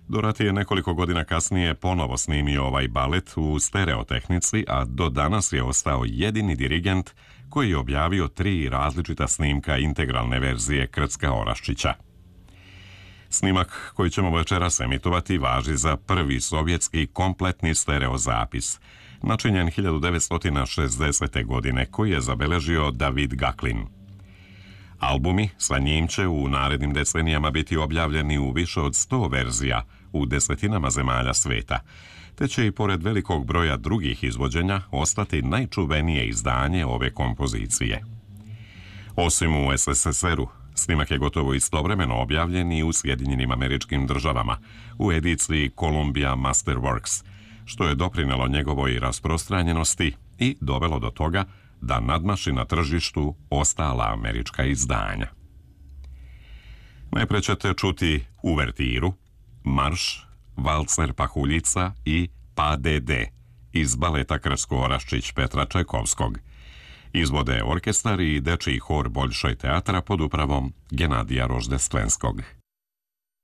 Dorati je nekoliko godina kasnije ponovo snimio ovaj balet u stereotehnici, a do danas je ostao jedini dirigent koji je objavio 3 različita snimka integralne verzije Krcka Oraščića. Snimak koji ćemo večeras emitovati važi za prvi sovjetski kompletni stereo zapis, načinjen 1960. godine, koji je zabeležio David Gaklin. Albumi sa njim će u narednim decenijama biti objavljeni u više od 100 verzija u desetinama zemalja sveta, te će i pored velikog broja drugih izvođenja ostati najčuvenije izdanje ove kompozicije. Osim u SSSR-u, snimak je gotovo istovremeno objavljen i u Sjedinjenim Američkim Državama u ediciji Columbia Masterworks, što je doprinelo njegovoj rasprostranjenosti i dovelo do toga da nadmaši na tržištu ostala američka izdanja. Najpre ćete čuti uvertiru, marš, valcer Pahuljica i Pa DD iz baleta Krcko Oraščić Petra Čajkovskog. Izvode orkestar i dečiji hor Boljšoj teatra pod upravom Genadija Roždestvenskog.